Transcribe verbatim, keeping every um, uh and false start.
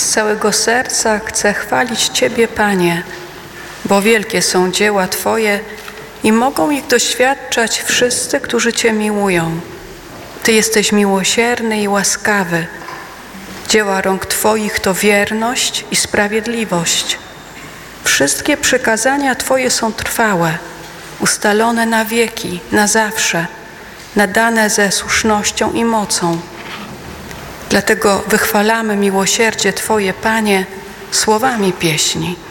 Z całego serca chcę chwalić Ciebie, Panie, bo wielkie są dzieła Twoje i mogą ich doświadczać wszyscy, którzy Cię miłują. Ty jesteś miłosierny i łaskawy. Dzieła rąk Twoich to wierność i sprawiedliwość. Wszystkie przykazania Twoje są trwałe, ustalone na wieki, na zawsze, nadane ze słusznością i mocą. Dlatego wychwalamy miłosierdzie Twoje, Panie, słowami pieśni.